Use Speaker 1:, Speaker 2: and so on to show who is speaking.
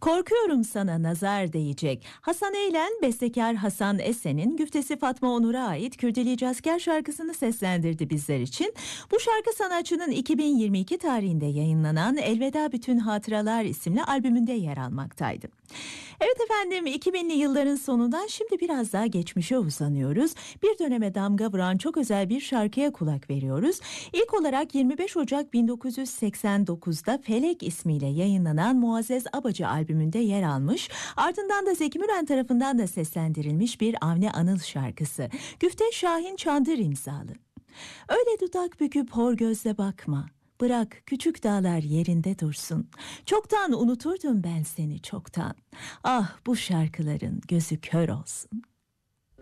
Speaker 1: Korkuyorum sana nazar değecek. Hasan Eylen, bestekar Hasan Esen'in güftesi Fatma Onur'a ait Kürdili Asker şarkısını seslendirdi bizler için. Bu şarkı sanatçının 2022 tarihinde yayınlanan Elveda Bütün Hatıralar isimli albümünde yer almaktaydı. Evet efendim, 2000'li yılların sonundan şimdi biraz daha geçmişe uzanıyoruz. Bir döneme damga vuran çok özel bir şarkıya kulak veriyoruz. İlk olarak 25 Ocak 1989'da Felek ismiyle yayınlanan Muazzez Abacı albümünde yer almış. Ardından da Zeki Müren tarafından da seslendirilmiş bir Avni Anıl şarkısı. Güfte Şahin Çandır imzalı. Öyle dudak büküp hor gözle bakma. Bırak küçük dağlar yerinde dursun. Çoktan unuturdum ben seni çoktan. Ah bu şarkıların gözü kör olsun.